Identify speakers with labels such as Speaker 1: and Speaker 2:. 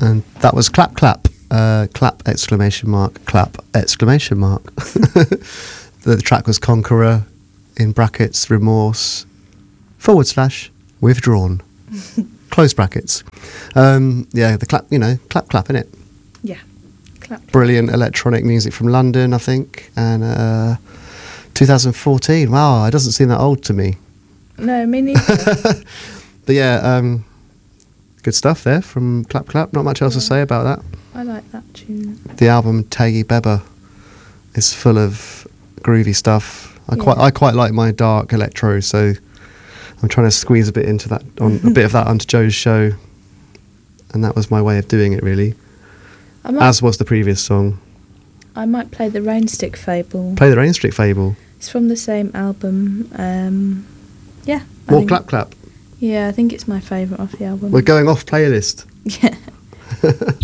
Speaker 1: And that was Clap Clap. Clap exclamation mark, clap exclamation mark. The track was Conqueror, in brackets, Remorse, / Withdrawn, close brackets. The clap, clap clap, innit?
Speaker 2: Yeah. Clap.
Speaker 1: Brilliant electronic music from London, I think, and 2014. Wow, it doesn't seem that old to me.
Speaker 2: No, me neither.
Speaker 1: But yeah, good stuff there from Clap Clap. Not much else to say about that.
Speaker 2: I like that tune.
Speaker 1: The album Taggy Beba is full of groovy stuff. I quite like my dark electro, so I'm trying to squeeze a bit into that, a bit of that onto Joe's show, and that was my way of doing it, really. As was the previous song.
Speaker 2: I might play the Rainstick Fable.
Speaker 1: Play the Rainstick Fable.
Speaker 2: It's from the same album. Yeah.
Speaker 1: More Clap Clap.
Speaker 2: Yeah, I think it's my favourite off the album.
Speaker 1: We're going off playlist.
Speaker 2: Yeah.